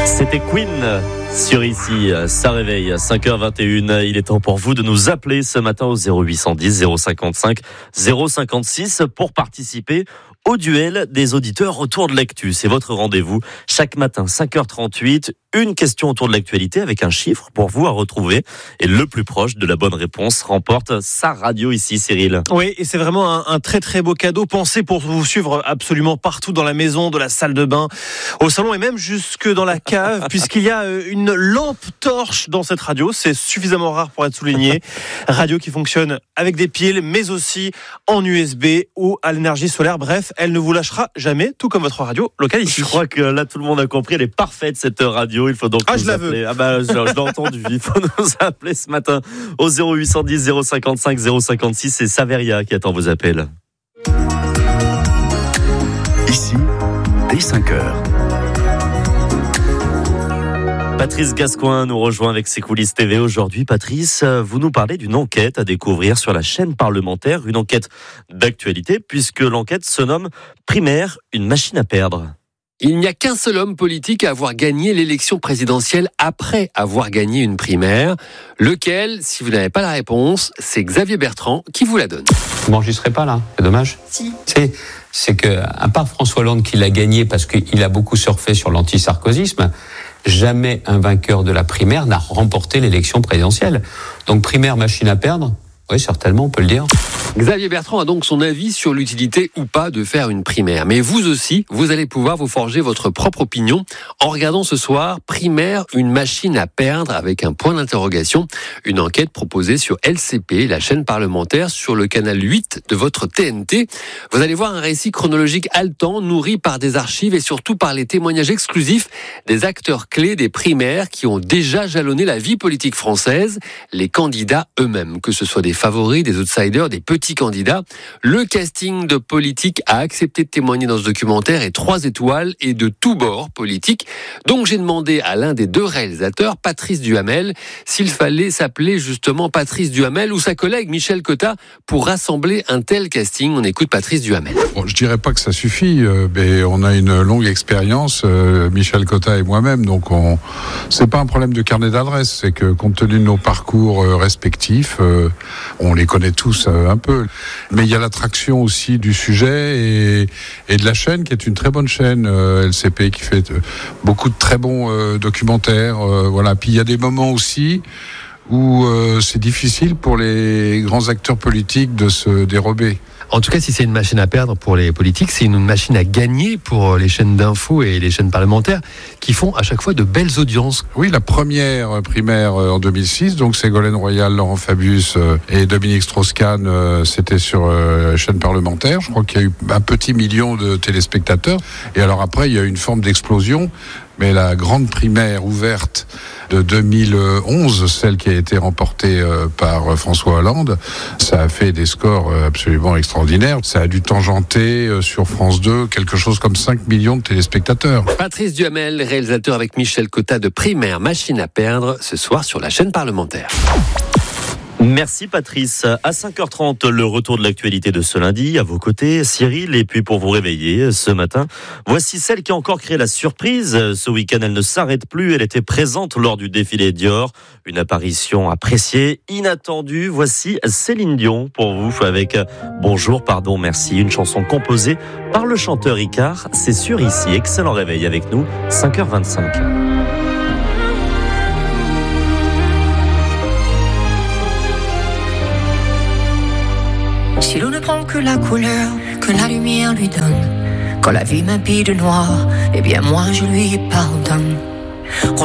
C'était Queen sur ici, ça réveille, 5h21. Il est temps pour vous de nous appeler ce matin au 0810 055 056 pour participer au duel des auditeurs autour de l'actu. C'est votre rendez-vous chaque matin, 5h38. Une question autour de l'actualité avec un chiffre pour vous à retrouver. Et le plus proche de la bonne réponse remporte sa radio ici, Cyril. Oui, et c'est vraiment un très très beau cadeau pensé pour vous suivre absolument partout dans la maison, de la salle de bain, au salon et même jusque dans la cave, puisqu'il y a une lampe torche dans cette radio. C'est suffisamment rare pour être souligné. Radio qui fonctionne avec des piles, mais aussi en USB ou à l'énergie solaire. Bref, elle ne vous lâchera jamais, tout comme votre radio locale ici. Je crois que là, tout le monde a compris. Elle est parfaite, cette radio. Il faut donc nous appeler. Je l'ai entendu. Il faut nous appeler ce matin au 0810 055 056. C'est Saveria qui attend vos appels. Ici, dès 5h. Patrice Gascoin nous rejoint avec ses coulisses TV aujourd'hui. Patrice, vous nous parlez d'une enquête à découvrir sur la chaîne parlementaire, une enquête d'actualité puisque l'enquête se nomme Primaire, une machine à perdre. Il n'y a qu'un seul homme politique à avoir gagné l'élection présidentielle après avoir gagné une primaire. Lequel, si vous n'avez pas la réponse, c'est Xavier Bertrand qui vous la donne. Bon, j'y serais pas là, c'est dommage. Si. C'est que, à part François Hollande qui l'a gagné parce qu'il a beaucoup surfé sur l'anti-sarkozysme, jamais un vainqueur de la primaire n'a remporté l'élection présidentielle. Donc primaire, machine à perdre, oui, certainement, on peut le dire. Xavier Bertrand a donc son avis sur l'utilité ou pas de faire une primaire. Mais vous aussi, vous allez pouvoir vous forger votre propre opinion en regardant ce soir Primaire, une machine à perdre avec un point d'interrogation. Une enquête proposée sur LCP, la chaîne parlementaire, sur le canal 8 de votre TNT. Vous allez voir un récit chronologique haletant, nourri par des archives et surtout par les témoignages exclusifs des acteurs clés des primaires qui ont déjà jalonné la vie politique française, les candidats eux-mêmes, que ce soit des favoris, des outsiders, des petits candidats. Le casting de politique a accepté de témoigner dans ce documentaire et 3 étoiles et de tous bords politiques. Donc j'ai demandé à l'un des 2 réalisateurs, Patrice Duhamel, s'il fallait s'appeler justement Patrice Duhamel ou sa collègue Michel Cotta pour rassembler un tel casting. On écoute Patrice Duhamel. Bon, je dirais pas que ça suffit, mais on a une longue expérience, Michel Cotta et moi-même, donc c'est pas un problème de carnet d'adresse, c'est que compte tenu de nos parcours respectifs, on les connaît tous un peu. Mais il y a l'attraction aussi du sujet et de la chaîne, qui est une très bonne chaîne, LCP, qui fait beaucoup de très bons documentaires. Voilà. Puis il y a des moments aussi où c'est difficile pour les grands acteurs politiques de se dérober. En tout cas, si c'est une machine à perdre pour les politiques, c'est une machine à gagner pour les chaînes d'infos et les chaînes parlementaires qui font à chaque fois de belles audiences. Oui, la première primaire en 2006, donc Ségolène Royal, Laurent Fabius et Dominique Strauss-Kahn, c'était sur chaîne parlementaire. Je crois qu'il y a eu 1 petit million de téléspectateurs. Et alors après, il y a eu une forme d'explosion. Mais la grande primaire ouverte de 2011, celle qui a été remportée par François Hollande, ça a fait des scores absolument extraordinaires. Ça a dû tangenter sur France 2 quelque chose comme 5 millions de téléspectateurs. Patrice Duhamel, réalisateur avec Michel Cotta de Primaire, machine à perdre, ce soir sur la chaîne parlementaire. Merci Patrice. À 5h30, le retour de l'actualité de ce lundi. À vos côtés, Cyril. Et puis pour vous réveiller ce matin, voici celle qui a encore créé la surprise. Ce week-end, elle ne s'arrête plus. Elle était présente lors du défilé Dior. Une apparition appréciée, inattendue. Voici Céline Dion pour vous avec Bonjour, pardon, merci. Une chanson composée par le chanteur Icare. C'est sur ici. Excellent réveil avec nous. 5h25. Si l'on ne prend que la couleur que la lumière lui donne, quand la vie m'habille de noir, eh bien moi je lui pardonne.